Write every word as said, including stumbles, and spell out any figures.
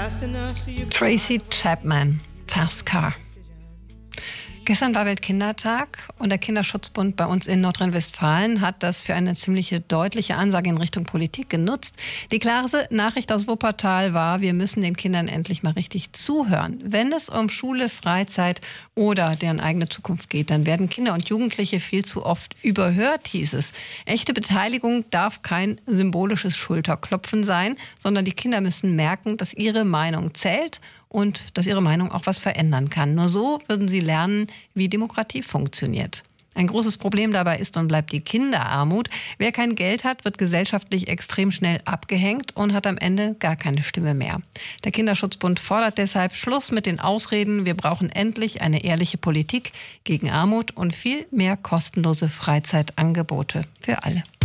Tracy Chapman, Fast Car. Gestern war Weltkindertag und der Kinderschutzbund bei uns in Nordrhein-Westfalen hat das für eine ziemlich deutliche Ansage in Richtung Politik genutzt. Die klare Nachricht aus Wuppertal war, wir müssen den Kindern endlich mal richtig zuhören. Wenn es um Schule, Freizeit oder deren eigene Zukunft geht, dann werden Kinder und Jugendliche viel zu oft überhört, hieß es. Echte Beteiligung darf kein symbolisches Schulterklopfen sein, sondern die Kinder müssen merken, dass ihre Meinung zählt und dass ihre Meinung auch was verändern kann. Nur so würden sie lernen, wie Demokratie funktioniert. Ein großes Problem dabei ist und bleibt die Kinderarmut. Wer kein Geld hat, wird gesellschaftlich extrem schnell abgehängt und hat am Ende gar keine Stimme mehr. Der Kinderschutzbund fordert deshalb Schluss mit den Ausreden. Wir brauchen endlich eine ehrliche Politik gegen Armut und viel mehr kostenlose Freizeitangebote für alle.